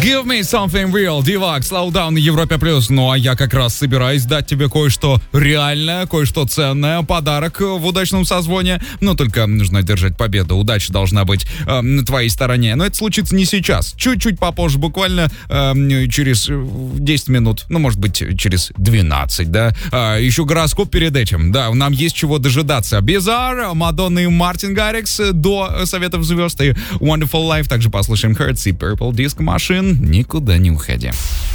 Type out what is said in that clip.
Give me something real, Divac, Slowdown на Европе Плюс. Ну а я как раз собираюсь дать тебе кое-что реальное, кое-что ценное, подарок в удачном созвоне. Но только нужно держать победу, удача должна быть на твоей стороне. Но это случится не сейчас, чуть-чуть попозже, буквально через 10 минут, ну может быть через 12, да. Еще гороскоп перед этим, да, нам есть чего дожидаться. Bizarre, Мадонна и Мартин Гаррикс до Советов звезд и Wonderful Life. Также послушаем Hertz и Purple Disco Machine. Никуда не уходи.